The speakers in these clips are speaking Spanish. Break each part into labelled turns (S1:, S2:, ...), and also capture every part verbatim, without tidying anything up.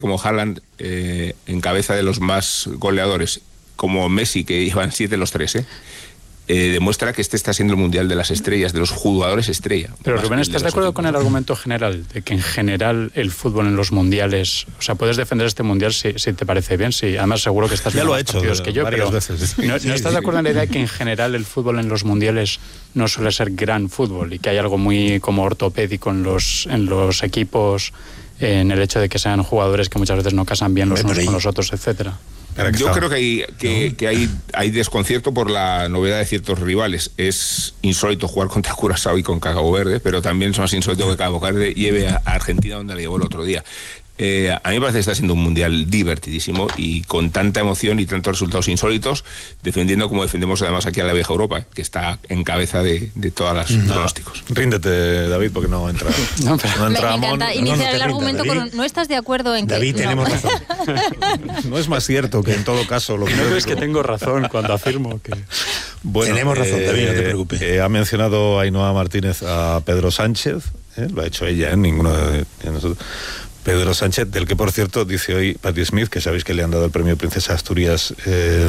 S1: como Haaland eh, en cabeza de los más goleadores, como Messi, que llevan siete los tres, ¿eh? Eh, demuestra que este está siendo el mundial de las estrellas, de los jugadores estrella.
S2: Pero Rubén, ¿estás de, de acuerdo equipos? Con el argumento general de que en general el fútbol en los mundiales, o sea, puedes defender este mundial si, si te parece bien, sí, además seguro que estás
S3: ya lo ha hecho
S2: que yo,
S3: varias
S2: pero
S3: veces.
S2: ¿no, ¿no estás de acuerdo en la idea de que en general el fútbol en los mundiales no suele ser gran fútbol y que hay algo muy como ortopédico en los en los equipos, en el hecho de que sean jugadores que muchas veces no casan bien los unos con los otros, etcétera?
S1: Yo estaba. creo que, hay, que, que hay, hay desconcierto por la novedad de ciertos rivales. Es insólito jugar contra Curazao y con Cabo Verde, pero también es más insólito que Cabo Verde lleve a Argentina donde le llevó el otro día. Eh, a mí me parece que está siendo un mundial divertidísimo y con tanta emoción y tantos resultados insólitos, defendiendo como defendemos además aquí a la vieja Europa, que está en cabeza de, de todas las no. pronósticos.
S3: Ríndete, David, porque no entra.
S4: No, pero no entra me, me encanta iniciar no, no el argumento rinda, con... ¿No estás de acuerdo en
S3: David,
S4: que...?
S3: David, tenemos
S4: no.
S3: razón. No es más cierto que en todo caso... Lo que
S2: no crees que tengo razón cuando afirmo que...
S3: Bueno,
S5: tenemos razón,
S3: eh,
S5: David, no te preocupes.
S3: Eh, ha mencionado Ainhoa Martínez a Pedro Sánchez, eh, lo ha hecho ella, ¿eh? Ninguno de, de nosotros... Pedro Sánchez, del que por cierto dice hoy Patti Smith, que sabéis que le han dado el premio Princesa Asturias eh,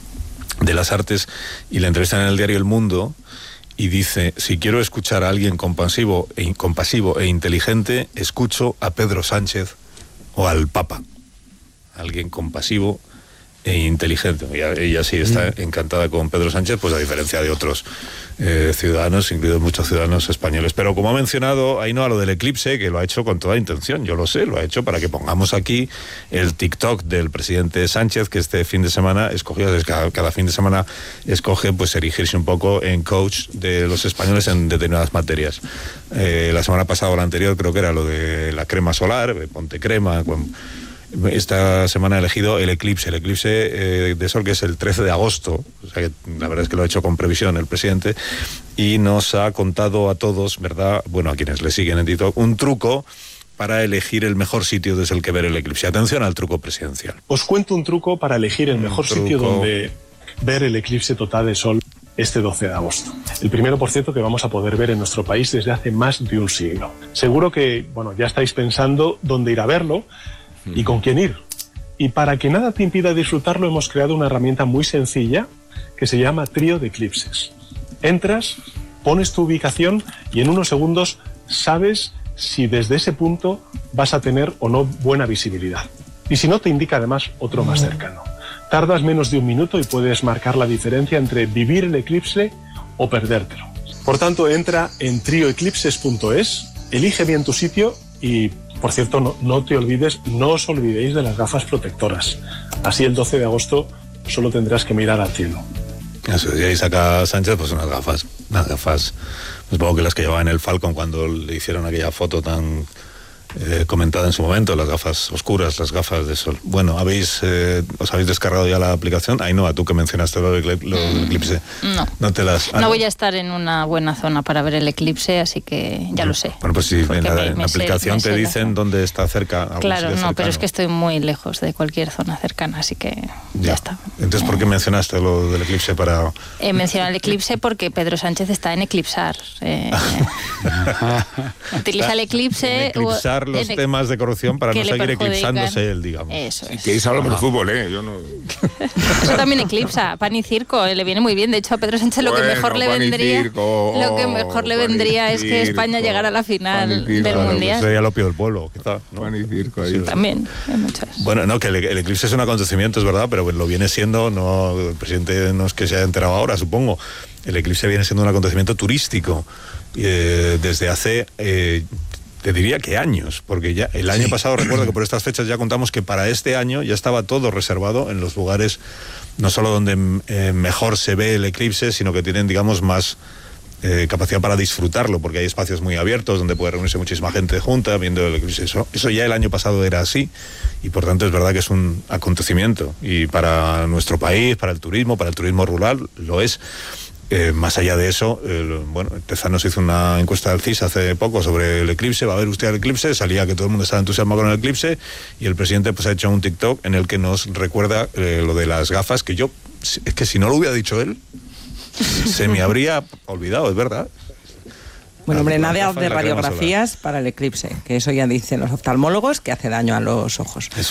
S3: de las Artes, y la entrevistan en el diario El Mundo, y dice: si quiero escuchar a alguien compasivo e, compasivo e inteligente, escucho a Pedro Sánchez o al Papa. Alguien compasivo e inteligente. Ella, ella sí está mm. encantada con Pedro Sánchez, pues a diferencia de otros eh, ciudadanos, incluidos muchos ciudadanos españoles. Pero como ha mencionado Ainhoa lo del eclipse, que lo ha hecho con toda intención, yo lo sé, lo ha hecho para que pongamos aquí el TikTok del presidente Sánchez, que este fin de semana escogió, cada, cada fin de semana escoge pues erigirse un poco en coach de los españoles en determinadas materias. Eh, la semana pasada o la anterior creo que era lo de la crema solar, ponte crema, con, esta semana ha elegido el eclipse, el eclipse eh, de sol, que es el trece de agosto, o sea que la verdad es que lo ha hecho con previsión el presidente, y nos ha contado a todos, ¿verdad?, bueno, a quienes le siguen en TikTok, un truco para elegir el mejor sitio desde el que ver el eclipse. Atención al truco presidencial.
S6: Os cuento un truco para elegir el mejor
S3: truco.
S6: sitio donde ver el eclipse total de sol este doce de agosto. El primero, por cierto, que vamos a poder ver en nuestro país desde hace más de un siglo. Seguro que, bueno, ya estáis pensando dónde ir a verlo y con quién ir. Y para que nada te impida disfrutarlo, hemos creado una herramienta muy sencilla que se llama Trío de Eclipses. Entras, pones tu ubicación y en unos segundos sabes si desde ese punto vas a tener o no buena visibilidad. Y si no, te indica además otro más cercano. Tardas menos de un minuto y puedes marcar la diferencia entre vivir el eclipse o perdértelo. Por tanto, entra en trio eclipses punto es, elige bien tu sitio y, por cierto, no, no te olvides, no os olvidéis de las gafas protectoras. Así el doce de agosto solo tendrás que mirar al cielo.
S3: Eso, y ahí saca Sánchez pues unas gafas, unas gafas, supongo que las que llevaba en el Falcon cuando le hicieron aquella foto tan eh, comentada en su momento, las gafas oscuras, las gafas de sol. Bueno, habéis eh, os habéis descargado ya la aplicación. Ainhoa, tú que mencionaste lo del mm, eclipse.
S4: No,
S3: no, te las, ah,
S4: no voy a estar en una buena zona para ver el eclipse, así que ya lo sé.
S3: Bueno, pues si en la, me, en la aplicación sé, te dicen dónde está cerca.
S4: Claro, no,
S3: cercano.
S4: Pero es que estoy muy lejos de cualquier zona cercana, así que ya, ya está.
S3: Entonces, ¿por qué mencionaste lo del eclipse para...?
S4: He mencionado el eclipse porque Pedro Sánchez está en eclipsar. Eh, utiliza el eclipse...
S3: En eclipsar los
S4: en,
S3: temas de corrupción para no seguir eclipsándose él, digamos.
S4: Eso es.
S1: Y queréis hablar de fútbol, ¿eh? Yo no...
S4: Eso también eclipsa, pan y circo, le viene muy bien. De hecho, a Pedro Sánchez lo
S1: bueno,
S4: que mejor le vendría
S1: circo,
S4: lo que mejor le vendría es que España llegara a la final circo, del
S3: claro,
S4: Mundial.
S3: Pues sería el opio del pueblo, quizá, ¿no?
S1: Pan y circo, ahí.
S4: Sí, también, hay muchas.
S3: Bueno, no, que el, el eclipse es un acontecimiento, es verdad, pero lo viene siendo, no, el presidente no es que se haya enterado ahora, supongo. El eclipse viene siendo un acontecimiento turístico eh, desde hace... Eh, te diría que años, porque ya el año sí. pasado recuerdo que por estas fechas ya contamos que para este año ya estaba todo reservado en los lugares no solo donde eh, mejor se ve el eclipse, sino que tienen, digamos, más eh, capacidad para disfrutarlo, porque hay espacios muy abiertos donde puede reunirse muchísima gente junta viendo el eclipse. Eso, eso ya el año pasado era así y por tanto es verdad que es un acontecimiento y para nuestro país, para el turismo, para el turismo rural, lo es. Eh, más allá de eso, eh, bueno, Tezanos hizo una encuesta del C I S hace poco sobre el eclipse, va a ver usted el eclipse, salía que todo el mundo estaba entusiasmado con el eclipse y el presidente pues ha hecho un TikTok en el que nos recuerda eh, lo de las gafas, que yo, es que si no lo hubiera dicho él, se me habría olvidado, es verdad.
S5: Bueno, hombre,
S3: La- la
S5: nada
S3: gafa y
S5: de
S3: la crema
S5: radiografías
S3: solar.
S5: para el eclipse, que eso ya dicen los oftalmólogos que hace daño a los ojos.
S3: Eso